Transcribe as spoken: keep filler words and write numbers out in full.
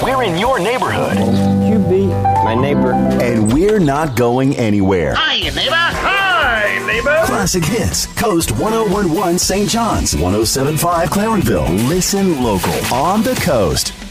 We're in your neighborhood. You be my neighbor. And we're not going anywhere. Hi, neighbor. Hi, neighbor. Classic Hits, Coast one oh one point one Saint John's, one oh seven point five Clarenville. Listen local on the Coast.